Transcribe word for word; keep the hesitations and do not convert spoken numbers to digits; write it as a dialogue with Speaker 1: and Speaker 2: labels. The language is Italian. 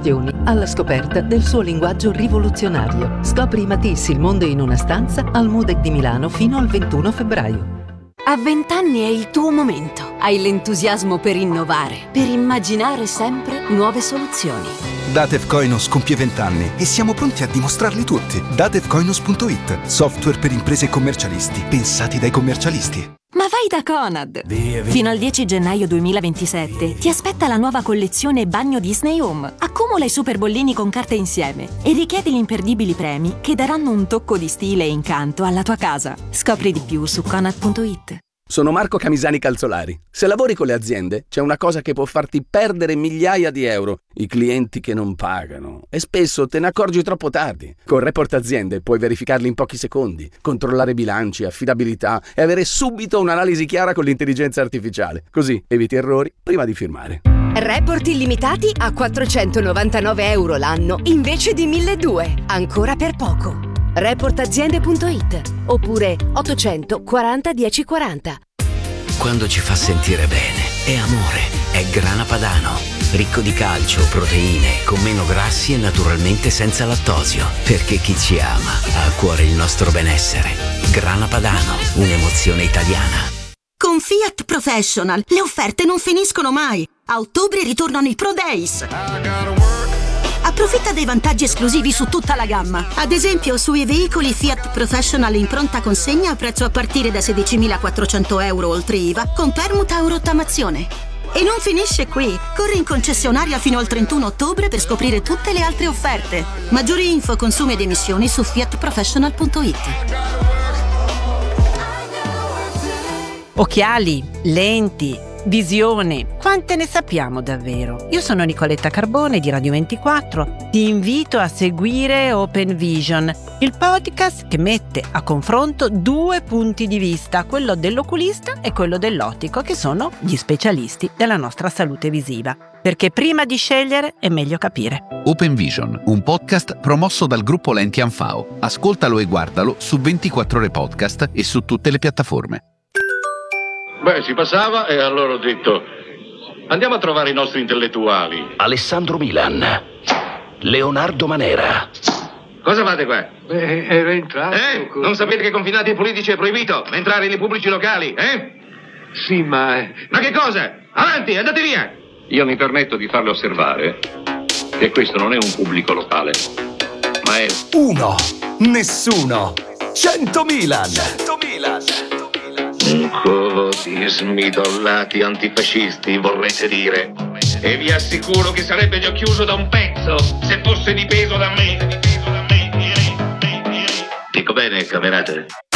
Speaker 1: suggestioni alla scoperta del suo linguaggio rivoluzionario. Scopri Matisse, il mondo in una stanza al MUDEC di Milano fino al ventuno febbraio.
Speaker 2: A vent'anni è il tuo momento. Hai l'entusiasmo per innovare, per immaginare sempre nuove soluzioni.
Speaker 3: Datev Koinos compie vent'anni e siamo pronti a dimostrarli tutti. datev koinos punto it, software per imprese e commercialisti, pensati dai commercialisti.
Speaker 2: Ma vai da Conad! Via, via. Fino al dieci gennaio duemilaventisette ti aspetta la nuova collezione Bagno Disney Home. Accumula i super bollini con carte insieme e richiedi gli imperdibili premi che daranno un tocco di stile e incanto alla tua casa. Scopri di più su conad punto it.
Speaker 4: Sono Marco Camisani Calzolari. Se lavori con le aziende, c'è una cosa che può farti perdere migliaia di euro: i clienti che non pagano. E spesso te ne accorgi troppo tardi. Con Report Aziende puoi verificarli in pochi secondi, controllare bilanci, affidabilità e avere subito un'analisi chiara con l'intelligenza artificiale. Così eviti errori prima di firmare.
Speaker 5: Report illimitati a quattrocentonovantanove euro l'anno invece di milleduecento. Ancora per poco. report aziende punto it oppure ottocentoquaranta dieci quaranta.
Speaker 6: Quando ci fa sentire bene è amore, è Grana Padano, ricco di calcio, proteine, con meno grassi e naturalmente senza lattosio, perché chi ci ama ha a cuore il nostro benessere. Grana Padano, un'emozione italiana.
Speaker 7: Con Fiat Professional le offerte non finiscono mai. A ottobre ritornano i Pro Days. Approfitta dei vantaggi esclusivi su tutta la gamma. Ad esempio sui veicoli Fiat Professional in pronta consegna a prezzo a partire da sedicimilaquattrocento euro oltre I V A con permuta o rottamazione. E non finisce qui. Corri in concessionaria fino al trentuno ottobre per scoprire tutte le altre offerte. Maggiori info, consumi ed emissioni su fiat professional punto it.
Speaker 8: Occhiali, lenti, visione, quante ne sappiamo davvero? Io sono Nicoletta Carbone di Radio ventiquattro, ti invito a seguire Open Vision, il podcast che mette a confronto due punti di vista, quello dell'oculista e quello dell'ottico, che sono gli specialisti della nostra salute visiva. Perché prima di scegliere è meglio capire.
Speaker 9: Open Vision, un podcast promosso dal gruppo Lenti Anfao. Ascoltalo e guardalo su ventiquattro ore podcast e su tutte le piattaforme.
Speaker 10: Beh, si passava e allora ho detto: andiamo a trovare i nostri intellettuali.
Speaker 6: Alessandro Milan, Leonardo Manera.
Speaker 10: Cosa fate qua?
Speaker 11: Beh, era entrato.
Speaker 10: Eh?
Speaker 11: Con...
Speaker 10: Non sapete che con finati e politici è proibito entrare nei pubblici locali, eh?
Speaker 11: Sì, ma...
Speaker 10: Ma che cosa? Avanti, andate via! Io mi permetto di farle osservare che questo non è un pubblico locale, ma è...
Speaker 3: Uno, nessuno, cento Milan.
Speaker 10: Cento Milan. Un covo di smidollati antifascisti, vorrete dire. E vi assicuro che sarebbe già chiuso da un pezzo se fosse dipeso da me. Dico bene, camerate?